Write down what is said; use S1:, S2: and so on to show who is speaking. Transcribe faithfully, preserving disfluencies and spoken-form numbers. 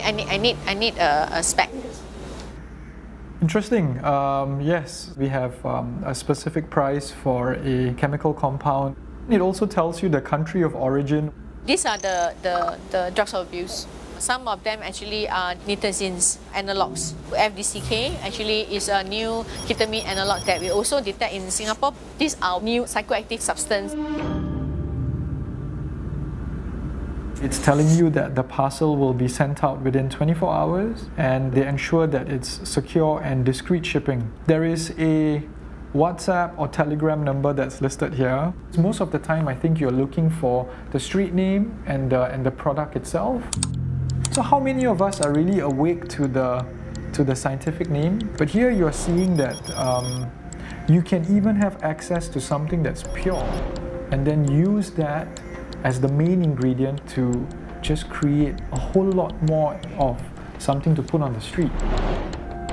S1: I need, I need, I need a, a spec.
S2: Interesting. Um, yes, we have um, a specific price for a chemical compound. It also tells you the country of origin.
S1: These are the, the, the drugs of abuse. Some of them actually are nitazenes, analogs. F D C K actually is a new ketamine analog that we also detect in Singapore. These are new psychoactive substance.
S2: It's telling you that the parcel will be sent out within twenty-four hours, and they ensure that it's secure and discreet shipping. There is a WhatsApp or Telegram number that's listed here. Most of the time, I think you're looking for the street name and the, and the product itself. So how many of us are really awake to the, to the scientific name? But here you're seeing that um, you can even have access to something that's pure and then use that as the main ingredient to just create a whole lot more of something to put on the street.